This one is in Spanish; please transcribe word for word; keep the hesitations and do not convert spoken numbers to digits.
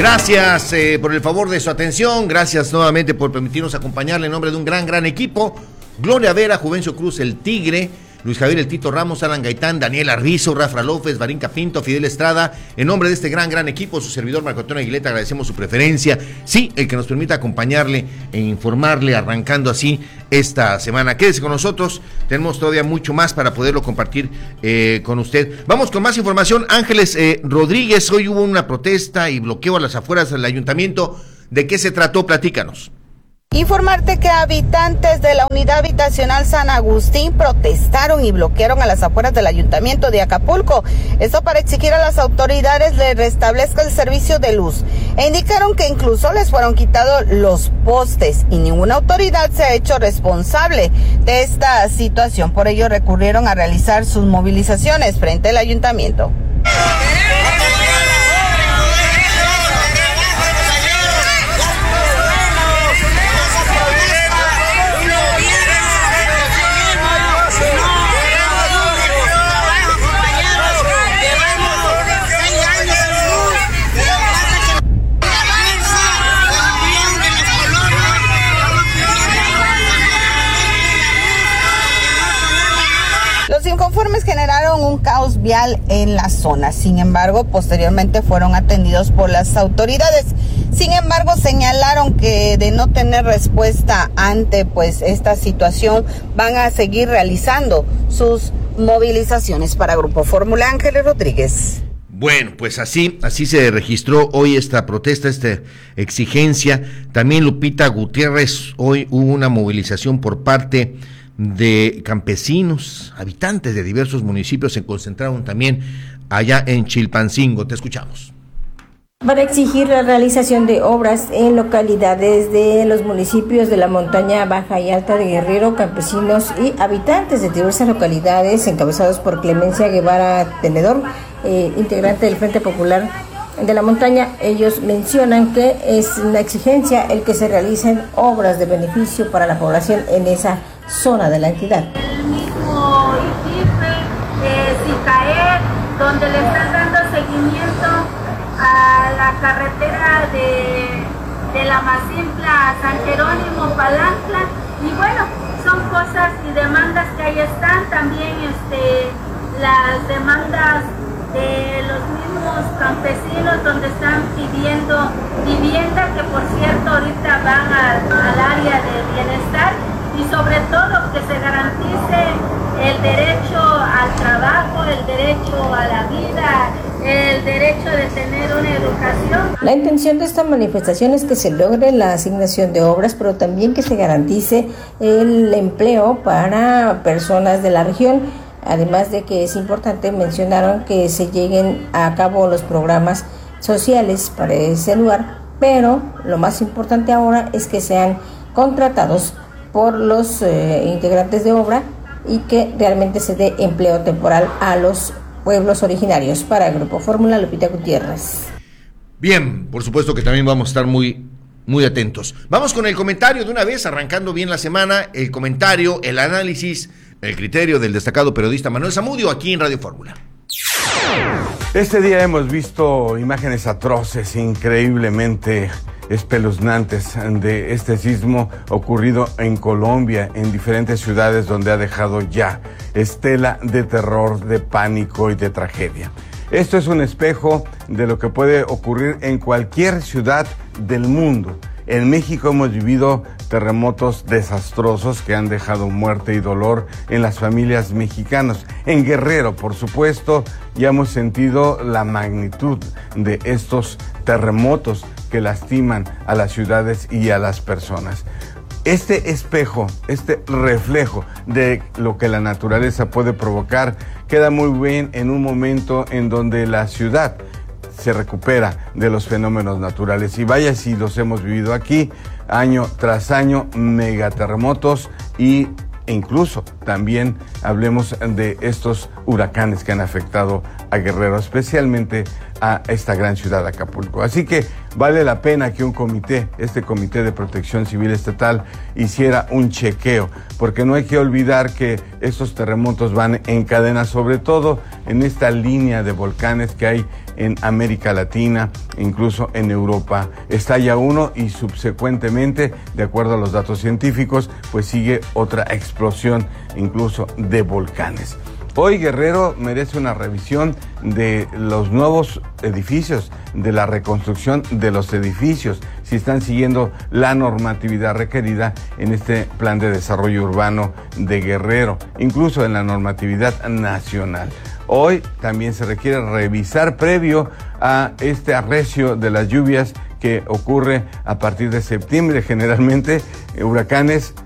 Gracias eh, por el favor de su atención, gracias nuevamente por permitirnos acompañarle en nombre de un gran, gran equipo. Gloria Vera, Juvencio Cruz, el Tigre, Luis Javier El Tito Ramos, Alan Gaitán, Daniel Arvizo, Rafa López, Barinca Pinto, Fidel Estrada. En nombre de este gran, gran equipo, su servidor Marco Antonio Aguileta, agradecemos su preferencia. Sí, el que nos permita acompañarle e informarle, arrancando así esta semana. Quédese con nosotros, tenemos todavía mucho más para poderlo compartir eh, con usted. Vamos con más información. Ángeles eh, Rodríguez, hoy hubo una protesta y bloqueo a las afueras del ayuntamiento. ¿De qué se trató? Platícanos. Informarte que habitantes de la unidad habitacional San Agustín protestaron y bloquearon a las afueras del ayuntamiento de Acapulco. Esto para exigir a las autoridades le restablezca el servicio de luz. E indicaron que incluso les fueron quitados los postes y ninguna autoridad se ha hecho responsable de esta situación. Por ello recurrieron a realizar sus movilizaciones frente al ayuntamiento. Los inconformes generaron un caos vial en la zona, sin embargo, posteriormente fueron atendidos por las autoridades. Sin embargo, señalaron que de no tener respuesta ante pues esta situación, van a seguir realizando sus movilizaciones. Para Grupo Fórmula, Ángeles Rodríguez. Bueno, pues así, así se registró hoy esta protesta, esta exigencia. También Lupita Gutiérrez, hoy hubo una movilización por parte de campesinos, habitantes de diversos municipios, se concentraron también allá en Chilpancingo. Te escuchamos. Para exigir la realización de obras en localidades de los municipios de la montaña baja y alta de Guerrero, campesinos y habitantes de diversas localidades encabezados por Clemencia Guevara Tenedor, eh, integrante del Frente Popular de la Montaña. Ellos mencionan que es una exigencia el que se realicen obras de beneficio para la población en esa zona de la entidad. El mismo Iquife, eh, Sicaer, donde le están dando seguimiento a la carretera de, de la Macimpla a San Jerónimo, Palantla, y bueno, son cosas y demandas que ahí están. También este, las demandas de los mismos campesinos, donde están pidiendo vivienda, que por cierto ahorita van al, al área de bienestar, y sobre todo que se garantice el derecho al trabajo, el derecho a la vida, el derecho de tener una educación. La intención de esta manifestación es que se logre la asignación de obras, pero también que se garantice el empleo para personas de la región. Además de que es importante, mencionaron que se lleguen a cabo los programas sociales para ese lugar, pero lo más importante ahora es que sean contratados por los eh, integrantes de obra y que realmente se dé empleo temporal a los pueblos originarios. Para el Grupo Fórmula, Lupita Gutiérrez. Bien, por supuesto que también vamos a estar muy, muy atentos. Vamos con el comentario de una vez, arrancando bien la semana, el comentario, el análisis, el criterio del destacado periodista Manuel Zamudio, aquí en Radio Fórmula. Este día hemos visto imágenes atroces, increíblemente espeluznantes, de este sismo ocurrido en Colombia, en diferentes ciudades donde ha dejado ya estela de terror, de pánico y de tragedia. Esto es un espejo de lo que puede ocurrir en cualquier ciudad del mundo. En México hemos vivido terremotos desastrosos que han dejado muerte y dolor en las familias mexicanas. En Guerrero, por supuesto, ya hemos sentido la magnitud de estos terremotos que lastiman a las ciudades y a las personas. Este espejo, este reflejo de lo que la naturaleza puede provocar, queda muy bien en un momento en donde la ciudad se recupera de los fenómenos naturales. Y vaya si los hemos vivido aquí, año tras año, megaterremotos y e incluso también hablemos de estos huracanes que han afectado a Guerrero, especialmente a esta gran ciudad de Acapulco. Así que vale la pena que un comité, este Comité de Protección Civil Estatal, hiciera un chequeo, porque no hay que olvidar que estos terremotos van en cadena, sobre todo en esta línea de volcanes que hay en América Latina, incluso en Europa. Estalla uno y subsecuentemente, de acuerdo a los datos científicos, pues sigue otra explosión, incluso de volcanes. Hoy Guerrero merece una revisión de los nuevos edificios, de la reconstrucción de los edificios, si están siguiendo la normatividad requerida en este plan de desarrollo urbano de Guerrero, incluso en la normatividad nacional. Hoy también se requiere revisar previo a este arrecio de las lluvias que ocurre a partir de septiembre. Generalmente huracanes